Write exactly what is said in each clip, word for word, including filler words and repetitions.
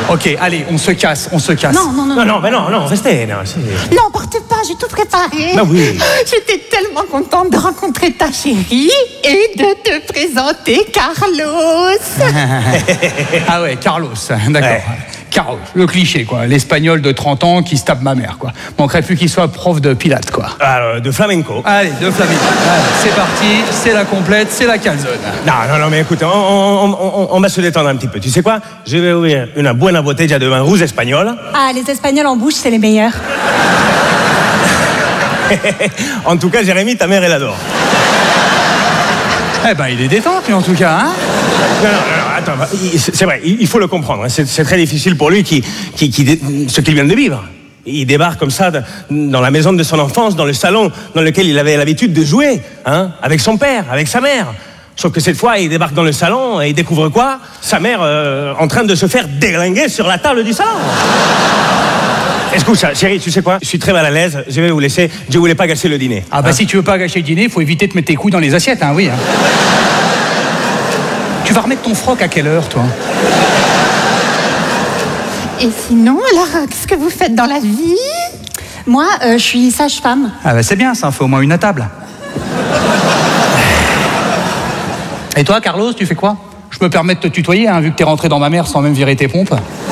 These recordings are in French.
Ok, allez, on se casse, on se casse. Non, non, non. Non, non, mais non, non, restez. Non, c'est- Non, partez pas, j'ai tout préparé. Bah oui. J'étais tellement contente de rencontrer ta chérie et de te présenter Carlos. Ah ouais, Carlos, d'accord. Ouais. Carlos, le cliché, quoi. L'espagnol de trente ans qui se tape ma mère, quoi. Manquerait plus qu'il soit prof de pilates, quoi. Alors, de flamenco. Allez, de flamenco. Allez, c'est parti, c'est la complète, c'est la calzone. Non, non, non, mais écoute, on, on, on, on va se détendre un petit peu. Tu sais quoi? Je vais ouvrir une buena botella de vin rouge espagnol. Ah, les Espagnols en bouche, c'est les meilleurs. En tout cas, Jérémy, ta mère, elle adore. Eh ben, il est détente, lui, en tout cas, hein. Non, non, non, attends, bah, il- c'est vrai, il il faut le comprendre. hein. C'est c'est très difficile pour lui qui, qui, qui dé- ce qu'il vient de vivre. Il débarque comme ça de- dans la maison de son enfance, dans le salon dans lequel il avait l'habitude de jouer, hein, avec son père, avec sa mère. Sauf que cette fois, il débarque dans le salon et il découvre quoi? Sa mère euh, en train de se faire déglinguer sur la table du salon. Écoute, ça, chérie, tu sais quoi? Je suis très mal à l'aise, je vais vous laisser, je voulais pas gâcher le dîner. Ah bah Hein? si tu veux pas gâcher le dîner, il faut éviter de mettre tes couilles dans les assiettes, hein, oui. Hein. Tu vas remettre ton froc à quelle heure, toi? Et sinon, alors, qu'est-ce que vous faites dans la vie? Moi, euh, je suis sage-femme. Ah bah c'est bien, ça en fait au moins une à table. Et toi, Carlos, tu fais quoi? Je me permets de te tutoyer, hein, vu que t'es rentré dans ma mère sans même virer tes pompes.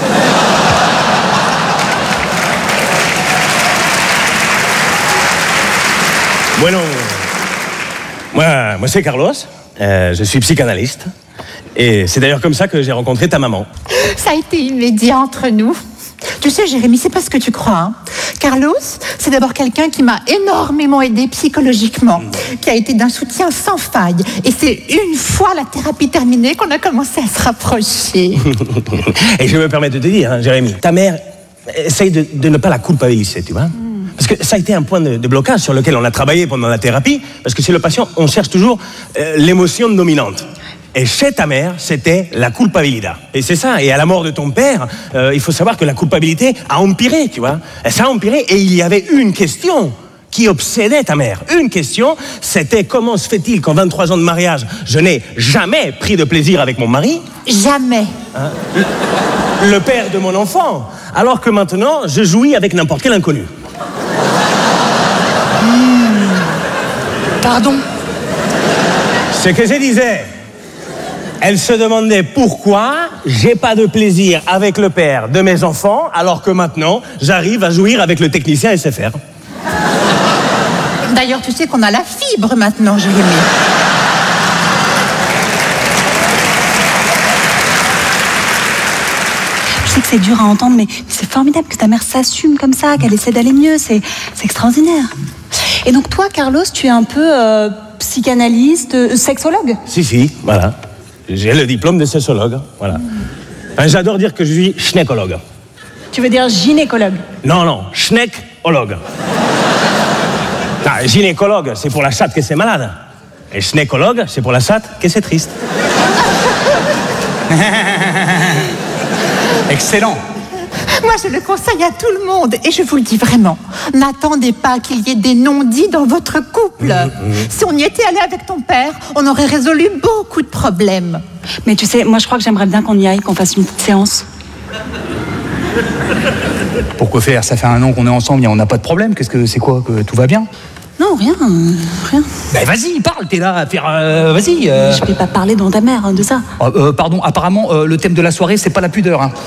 Bueno, moi, moi c'est Carlos, euh, je suis psychanalyste. Et c'est d'ailleurs comme ça que j'ai rencontré ta maman. Ça a été immédiat entre nous. Tu sais, Jérémy, c'est pas ce que tu crois. Hein. Carlos, c'est d'abord quelqu'un qui m'a énormément aidé psychologiquement, qui a été d'un soutien sans faille. Et c'est une fois la thérapie terminée qu'on a commencé à se rapprocher. Et je me permets de te dire, hein, Jérémy, ta mère essaye de, de ne pas la culpabiliser, tu vois. Parce que ça a été un point de, de blocage sur lequel on a travaillé pendant la thérapie, parce que chez le patient, on cherche toujours euh, l'émotion dominante. Et chez ta mère, c'était la culpabilité. Et c'est ça. Et à la mort de ton père, euh, il faut savoir que la culpabilité a empiré, tu vois. Ça a empiré et il y avait une question qui obsédait ta mère. Une question, c'était comment se fait-il qu'en vingt-trois ans de mariage, je n'ai jamais pris de plaisir avec mon mari, Jamais. hein, le, le père de mon enfant, alors que maintenant, je jouis avec n'importe quel inconnu. Pardon. Ce que je disais, elle se demandait pourquoi j'ai pas de plaisir avec le père de mes enfants, alors que maintenant, j'arrive à jouir avec le technicien S F R. D'ailleurs, tu sais qu'on a la fibre maintenant, Jérémy. Je sais que c'est dur à entendre, mais c'est formidable que ta mère s'assume comme ça, qu'elle essaie d'aller mieux. C'est, c'est extraordinaire. Et donc toi, Carlos, tu es un peu euh, psychanalyste, euh, sexologue? Si, si, voilà. J'ai le diplôme de sexologue, voilà. Enfin, j'adore dire que je suis schneckologue. Tu veux dire gynécologue? Non, non, schneckologue. Ah, gynécologue, c'est pour la chatte que c'est malade. Et schneckologue, c'est pour la chatte que c'est triste. Excellent. Moi, je le conseille à tout le monde. Et je vous le dis vraiment, n'attendez pas qu'il y ait des non-dits dans votre couple. Si on y était allé avec ton père, on aurait résolu beaucoup de problèmes. Mais tu sais, moi je crois que j'aimerais bien qu'on y aille, qu'on fasse une petite séance. Pourquoi faire? Ça fait un an qu'on est ensemble et on n'a pas de problème. Qu'est-ce que c'est quoi? Que tout va bien? Non, rien, euh, rien. Ben vas-y, parle, t'es là à faire... euh, vas-y. euh. Je vais pas parler devant ta mère hein, de ça. Euh, euh, pardon, apparemment, euh, le thème de la soirée, c'est pas la pudeur. Hein.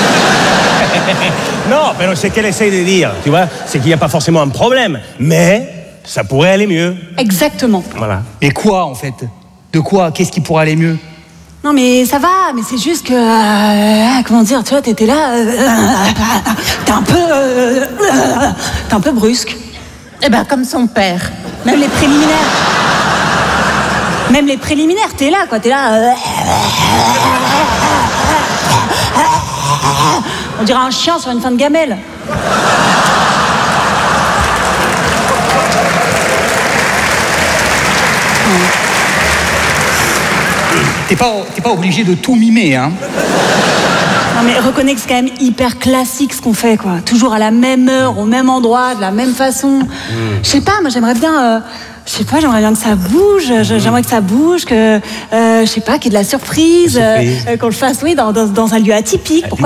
Non, mais ce qu'elle essaye de dire, tu vois, c'est qu'il n'y a pas forcément un problème, mais ça pourrait aller mieux. Exactement. Voilà. Et quoi, en fait? De quoi? Qu'est-ce qui pourrait aller mieux? Non mais ça va, mais c'est juste que... euh, comment dire, tu vois, t'étais là... euh, t'es un peu... euh, t'es un peu brusque. Eh ben, comme son père. Même les préliminaires. Même les préliminaires, t'es là, quoi, t'es là... euh, on dirait un chien sur une fin de gamelle. T'es pas, t'es pas obligé de tout mimer, hein. Non mais reconnais que c'est quand même hyper classique ce qu'on fait, quoi. Toujours à la même heure, au même endroit, de la même façon. Je sais pas, moi j'aimerais bien... euh, je sais pas, j'aimerais bien que ça bouge, je- j'aimerais que ça bouge, que... euh, je sais pas, qu'il y ait de la surprise, La surprise. euh, qu'on le fasse, oui, dans, dans, dans un lieu atypique. Pourquoi